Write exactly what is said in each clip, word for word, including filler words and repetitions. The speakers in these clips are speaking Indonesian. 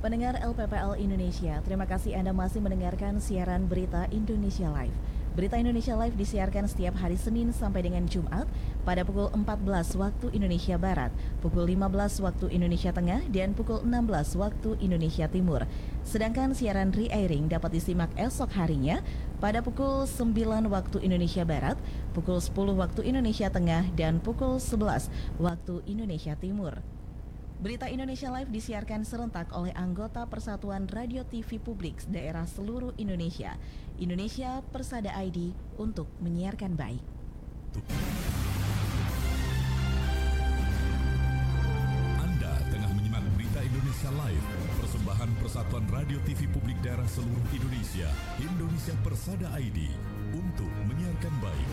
Pendengar L P P L Indonesia, terima kasih Anda masih mendengarkan siaran Berita Indonesia Live. Berita Indonesia Live disiarkan setiap hari Senin sampai dengan Jumat pada pukul empat belas waktu Indonesia Barat, pukul lima belas waktu Indonesia Tengah, dan pukul enam belas waktu Indonesia Timur. Sedangkan siaran re-airing dapat disimak esok harinya pada pukul sembilan waktu Indonesia Barat, pukul sepuluh waktu Indonesia Tengah, dan pukul sebelas waktu Indonesia Timur. Berita Indonesia Live disiarkan serentak oleh anggota Persatuan Radio T V Publik daerah seluruh Indonesia. Indonesia Persada I D untuk menyiarkan baik. Anda tengah menyimak Berita Indonesia Live, persembahan Persatuan Radio T V Publik daerah seluruh Indonesia. Indonesia Persada I D untuk menyiarkan baik.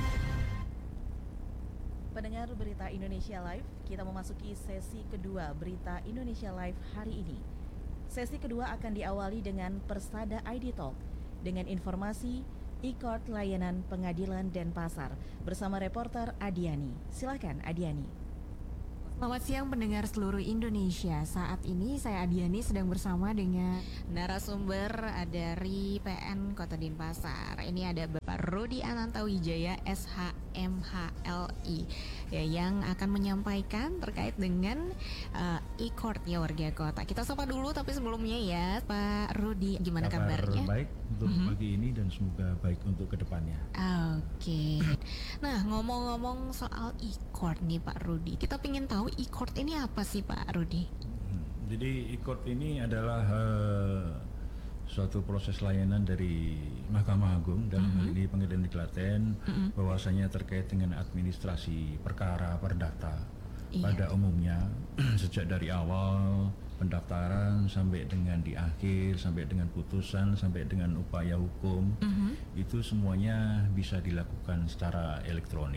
Pendengar Berita Indonesia Live, kita memasuki sesi kedua Berita Indonesia Live hari ini. Sesi kedua akan diawali dengan Persada I D Talk dengan informasi e-court layanan pengadilan dan pasar bersama reporter Adiani. Silakan Adiani. Selamat siang pendengar seluruh Indonesia. Saat ini saya Adiani sedang bersama dengan narasumber dari P N Kota Denpasar. Ini ada Bapak Rudi Anantawijaya S H M H L I ya, yang akan menyampaikan terkait dengan uh, e-court ya warga kota. Kita sapa dulu tapi sebelumnya ya Pak Rudi, gimana Kabar kabarnya? Baik untuk Mm-hmm. pagi ini dan semoga baik untuk kedepannya. Oke. Nah, ngomong-ngomong soal e-court nih Pak Rudi, kita pengen tahu e-court ini apa sih Pak Rudi? Hmm, Jadi e-court ini adalah uh, suatu proses layanan dari Mahkamah Agung dalam hal ini Pengadilan Negeri Klaten, bahwasanya terkait dengan administrasi perkara perdata Iya. pada umumnya sejak dari awal pendaftaran sampai dengan di akhir, sampai dengan putusan, sampai dengan upaya hukum, itu semuanya bisa dilakukan secara elektronik.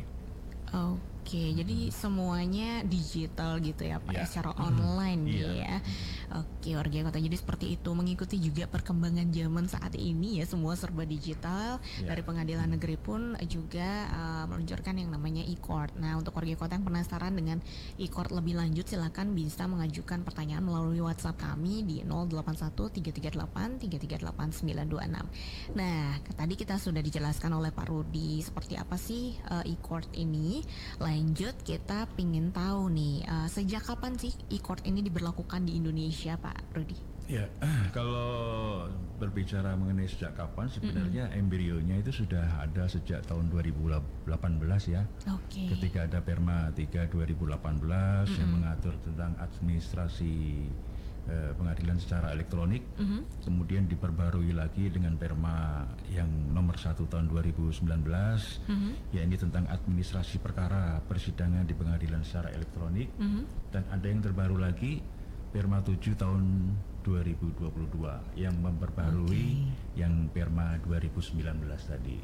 Oke, jadi semuanya digital gitu ya Pak, Ya. ya, secara online Iya. gitu ya. Oke, warga kota jadi seperti itu, mengikuti juga perkembangan zaman saat ini ya, semua serba digital. Ya. Dari pengadilan negeri pun juga uh, meluncurkan yang namanya e-court. Nah, untuk warga kota yang penasaran dengan e-court lebih lanjut, silakan bisa mengajukan pertanyaan melalui WhatsApp kami di nol delapan satu tiga tiga delapan tiga tiga delapan sembilan dua enam. Nah, tadi kita sudah dijelaskan oleh Pak Rudi seperti apa sih uh, e-court ini. Lanjut, kita pingin tahu nih, uh, sejak kapan sih e-court ini diberlakukan di Indonesia, Pak Rudi? Ya, kalau berbicara mengenai sejak kapan, sebenarnya embrionya itu sudah ada sejak tahun dua ribu delapan belas ya. Oke. Ketika ada Perma tiga dua ribu delapan belas yang mengatur tentang administrasi eh, pengadilan secara elektronik, kemudian diperbarui lagi dengan Perma yang nomor satu tahun dua ribu sembilan belas, ya ini tentang administrasi perkara persidangan di pengadilan secara elektronik, dan ada yang terbaru lagi Perma tujuh tahun dua ribu dua puluh dua yang memperbarui yang Perma dua ribu sembilan belas tadi.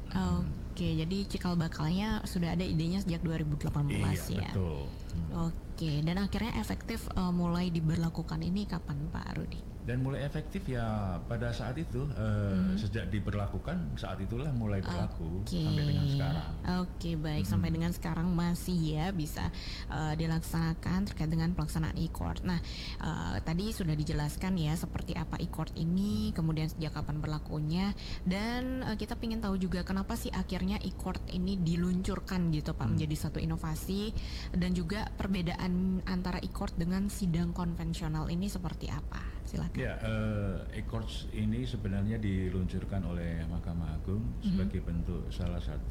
Oke, jadi cikal bakalnya sudah ada idenya sejak dua ribu delapan belas Iya, ya. betul. Oke, dan akhirnya efektif uh, mulai diberlakukan ini kapan Pak Rudi? Dan mulai efektif ya pada saat itu, eh, sejak diberlakukan saat itulah mulai berlaku Oke. sampai dengan sekarang. Oke, baik, sampai dengan sekarang masih ya bisa uh, dilaksanakan terkait dengan pelaksanaan e-court. Nah, uh, tadi sudah dijelaskan ya seperti apa e-court ini, kemudian sejak kapan berlakunya, dan uh, kita ingin tahu juga kenapa sih akhirnya e-court ini diluncurkan gitu Pak, menjadi satu inovasi, dan juga perbedaan antara e-court dengan sidang konvensional ini seperti apa? Silakan. Ya, eh, e-court ini sebenarnya diluncurkan oleh Mahkamah Agung sebagai bentuk salah satu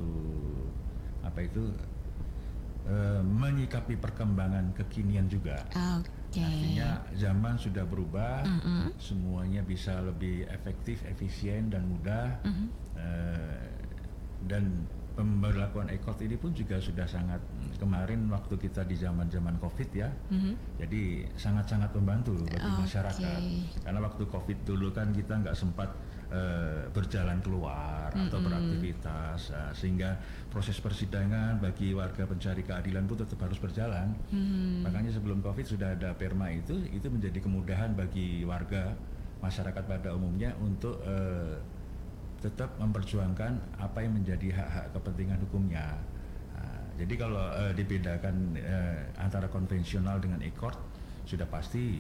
apa itu eh, menyikapi perkembangan kekinian juga. Oke. Artinya zaman sudah berubah, semuanya bisa lebih efektif, efisien dan mudah. Eh, dan pemberlakuan e-court ini pun juga sudah sangat, kemarin waktu kita di zaman-zaman Covid ya, jadi sangat-sangat membantu bagi Oke. masyarakat. Karena waktu Covid dulu kan kita nggak sempat eh, berjalan keluar atau beraktivitas, eh, sehingga proses persidangan bagi warga pencari keadilan pun tetap harus berjalan. Makanya sebelum Covid sudah ada Perma itu, itu menjadi kemudahan bagi warga masyarakat pada umumnya untuk eh, tetap memperjuangkan apa yang menjadi hak-hak kepentingan hukumnya. Nah, jadi kalau uh, dibedakan uh, antara konvensional dengan e-court, sudah pasti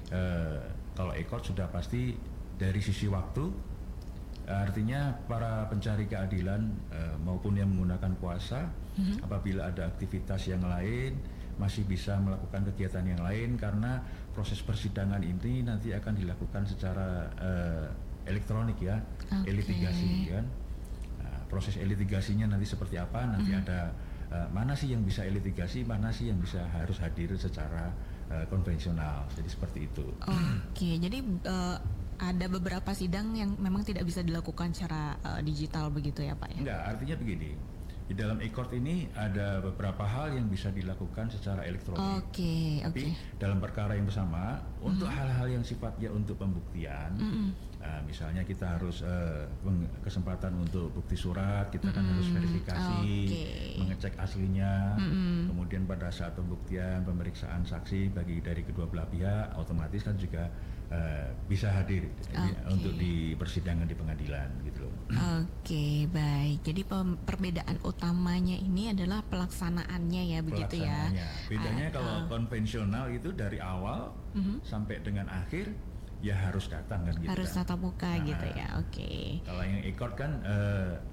uh, kalau e-court sudah pasti dari sisi waktu, artinya para pencari keadilan uh, maupun yang menggunakan kuasa, mm-hmm. apabila ada aktivitas yang lain masih bisa melakukan kegiatan yang lain, karena proses persidangan ini nanti akan dilakukan secara uh, elektronik ya, okay. e-litigasi kan. Nah, proses e-litigasinya nanti seperti apa, nanti mm-hmm. ada uh, mana sih yang bisa e-litigasi, mana sih yang bisa harus hadir secara uh, konvensional, jadi seperti itu. Oke, okay, jadi uh, ada beberapa sidang yang memang tidak bisa dilakukan secara uh, digital begitu ya Pak ya? Enggak, artinya begini, di dalam e-court ini ada beberapa hal yang bisa dilakukan secara elektronik. Oke, okay, Tapi okay. dalam perkara yang bersama, mm-hmm. untuk hal-hal yang sifatnya untuk pembuktian, mm-hmm. uh, misalnya kita harus uh, kesempatan untuk bukti surat, kita mm-hmm. kan harus verifikasi, okay. mengecek aslinya, mm-hmm. kemudian pada saat pembuktian, pemeriksaan saksi bagi dari kedua belah pihak, otomatis kan juga Uh, bisa hadir okay. untuk di persidangan di pengadilan gitu loh. Oke, okay, baik. Jadi pem- perbedaan utamanya ini adalah pelaksanaannya ya begitu ya. Bedanya uh, kalau uh. konvensional itu dari awal uh-huh. sampai dengan akhir ya harus datang kan gitu. Harus kan. tatap muka nah, gitu ya. Oke. Okay. Kalau yang e-court kan uh,